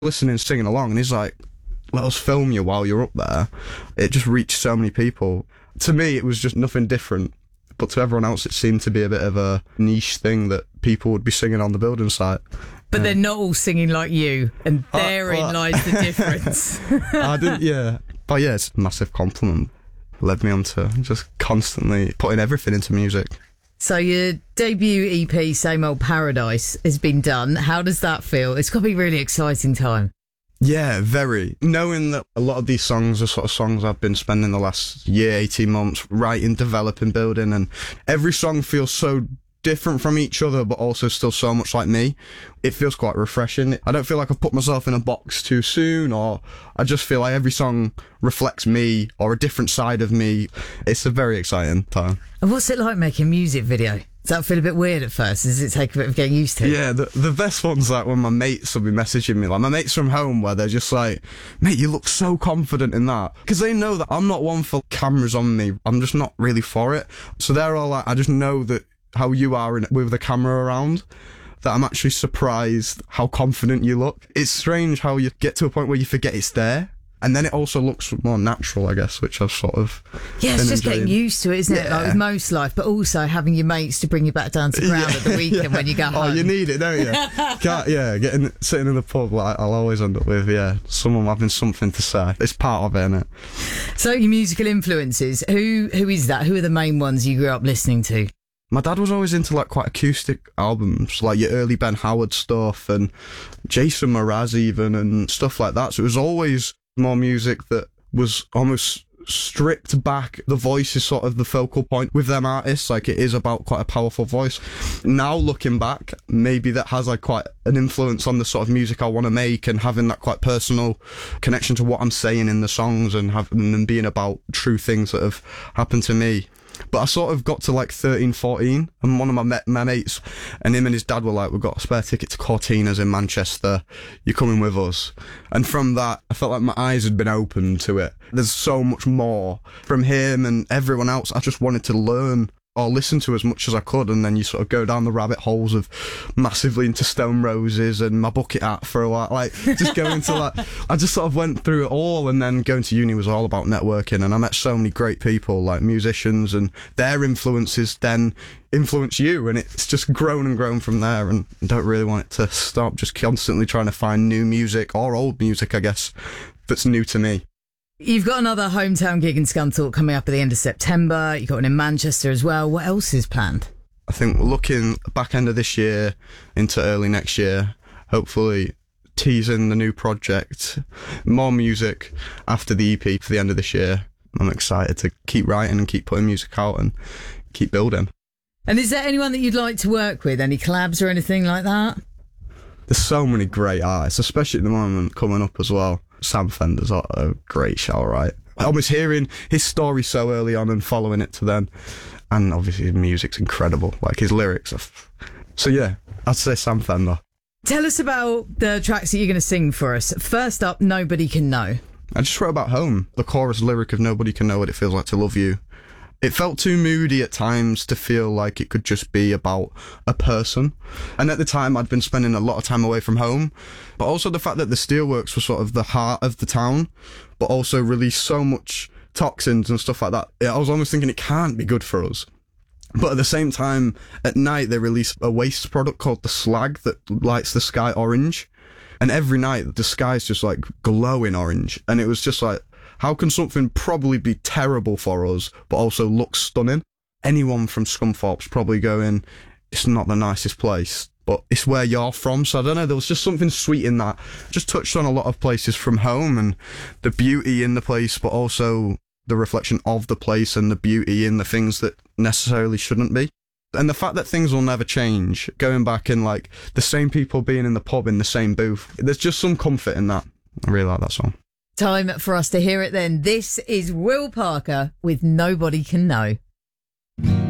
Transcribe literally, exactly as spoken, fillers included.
listening, singing along, and he's like, let us film you while you're up there. It just reached so many people. To me, it was just nothing different, but to everyone else, it seemed to be a bit of a niche thing that people would be singing on the building site. But yeah. They're not all singing like you, and therein uh, well, lies the difference. I didn't, yeah. But yeah, it's a massive compliment. Led me on to just constantly putting everything into music. So your debut E P, Same Old Paradise, has been done. How does that feel? It's got to be a really exciting time. Yeah, very. Knowing that a lot of these songs are sort of songs I've been spending the last year, eighteen months writing, developing, building, and every song feels so different from each other, but also still so much like me. It feels quite refreshing. I don't feel like I've put myself in a box too soon, or I just feel like every song reflects me or a different side of me. It's a very exciting time. And what's it like making a music video? Does that feel a bit weird at first? Does it take a bit of getting used to? Yeah, the, the best one's like when my mates will be messaging me, like my mates from home, where they're just like, mate, you look so confident in that. Because they know that I'm not one for cameras on me. I'm just not really for it. So they're all like, I just know that how you are in, with the camera around, that I'm actually surprised how confident you look. It's strange how you get to a point where you forget it's there. And then it also looks more natural, I guess, which I've sort of Yeah, it's just enjoying. getting used to it, isn't yeah. it? Like with most life, but also having your mates to bring you back down to ground yeah, at the weekend yeah. when you go home. Oh, you need it, don't you? Can't, yeah, getting sitting in the pub, like I'll always end up with, yeah, someone having something to say. It's part of it, isn't it? So your musical influences, who who is that? Who are the main ones you grew up listening to? My dad was always into like quite acoustic albums, like your early Ben Howard stuff and Jason Mraz even and stuff like that. So it was always more music that was almost stripped back. The voice is sort of the focal point with them artists. Like it is about quite a powerful voice. Now looking back, maybe that has like quite an influence on the sort of music I want to make, and having that quite personal connection to what I'm saying in the songs and having them being about true things that have happened to me. But I sort of got to like thirteen, fourteen, and one of my, ma- my mates and him and his dad were like, we've got a spare ticket to Cortina's in Manchester, you're coming with us. And from that, I felt like my eyes had been opened to it. There's so much more from him and everyone else. I just wanted to learn or listen to as much as I could, and then you sort of go down the rabbit holes of massively into Stone Roses and my bucket hat for a while, like just going to like I just sort of went through it all. And then going to uni was all about networking, and I met so many great people like musicians, and their influences then influence you, and it's just grown and grown from there. And I don't really want it to stop, just constantly trying to find new music or old music, I guess, that's new to me. You've got another hometown gig in Scunthorpe coming up at the end of September. You've got one in Manchester as well. What else is planned? I think we're looking back end of this year into early next year, hopefully teasing the new project, more music after the E P for the end of this year. I'm excited to keep writing and keep putting music out and keep building. And is there anyone that you'd like to work with? Any collabs or anything like that? There's so many great artists, especially at the moment coming up as well. Sam Fender's a great shout, right? I was hearing his story so early on and following it to then. And obviously his music's incredible. Like his lyrics are... F- so yeah, I'd say Sam Fender. Tell us about the tracks that you're going to sing for us. First up, Nobody Can Know. I just wrote about home. The chorus lyric of Nobody Can Know What It Feels Like to Love You. It felt too moody at times to feel like it could just be about a person. And at the time, I'd been spending a lot of time away from home. But also the fact that the steelworks were sort of the heart of the town, but also released so much toxins and stuff like that. I was almost thinking it can't be good for us. But at the same time, at night, they released a waste product called the Slag that lights the sky orange. And every night, the sky's just like glowing orange. And it was just like, how can something probably be terrible for us, but also look stunning? Anyone from Scunthorpe's probably going, it's not the nicest place, but it's where you're from. So I don't know, there was just something sweet in that. Just touched on a lot of places from home and the beauty in the place, but also the reflection of the place and the beauty in the things that necessarily shouldn't be. And the fact that things will never change, going back and like the same people being in the pub in the same booth, there's just some comfort in that. I really like that song. Time for us to hear it then. This is Will Parker with Nobody Can Know.